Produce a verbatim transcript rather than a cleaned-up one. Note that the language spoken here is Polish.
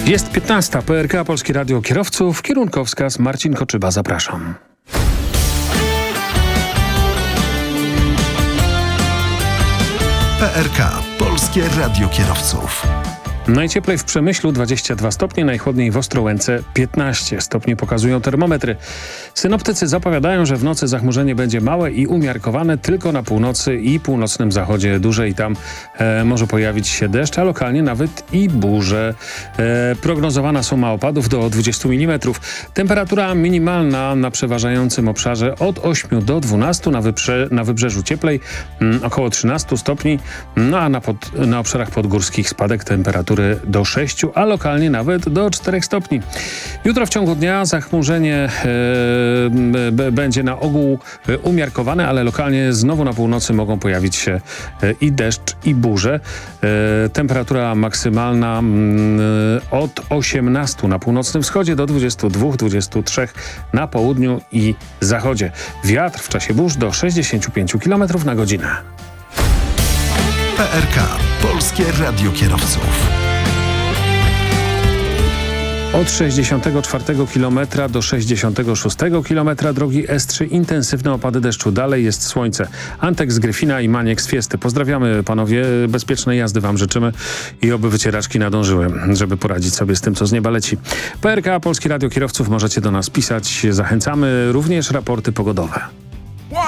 Jest piętnasta. P R K Polskie Radio Kierowców. Kierunkowskaz Marcin Koczyba. Zapraszam. P R K Polskie Radio Kierowców. Najcieplej w Przemyślu dwadzieścia dwa stopnie, najchłodniej w Ostrołęce piętnaście stopni pokazują termometry. Synoptycy zapowiadają, że w nocy zachmurzenie będzie małe i umiarkowane, tylko na północy i północnym zachodzie duże i tam e, może pojawić się deszcz, a lokalnie nawet i burze. E, prognozowana suma opadów do dwudziestu milimetrów. Temperatura minimalna na przeważającym obszarze od ośmiu do dwunastu, na, wybrze, na wybrzeżu cieplej m, około trzynastu stopni, no a na, pod, na obszarach podgórskich spadek temperatury do sześciu, a lokalnie nawet do czterech stopni. Jutro w ciągu dnia zachmurzenie e, b, będzie na ogół e, umiarkowane, ale lokalnie znowu na północy mogą pojawić się e, i deszcz, i burze. E, temperatura maksymalna m, od osiemnastu na północnym wschodzie do dwudziestu dwóch do dwudziestu trzech na południu i zachodzie. Wiatr w czasie burz do sześćdziesięciu pięciu kilometrów na godzinę. P R K Polskie Radio Kierowców. Od sześćdziesiątego czwartego kilometra do sześćdziesiątego szóstego kilometra drogi S trzy intensywne opady deszczu. Dalej jest słońce. Antek z Gryfina i Maniek z Fiesty. Pozdrawiamy panowie, bezpiecznej jazdy wam życzymy i oby wycieraczki nadążyły, żeby poradzić sobie z tym, co z nieba leci. P R K Polskie Radio Kierowców, możecie do nas pisać. Zachęcamy, również raporty pogodowe.